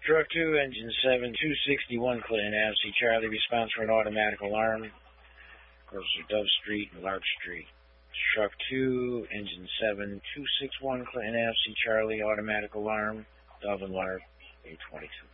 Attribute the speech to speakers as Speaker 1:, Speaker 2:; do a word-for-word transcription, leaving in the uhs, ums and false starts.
Speaker 1: Truck two, engine seven, two sixty-one Clinton Avenue. See Charlie, response for an automatic alarm. Goes to Dove Street and Lark Street. Truck two, engine seven, two sixty-one Clinton Avenue. See Charlie, automatic alarm. Dove and Lark, eight twenty-two.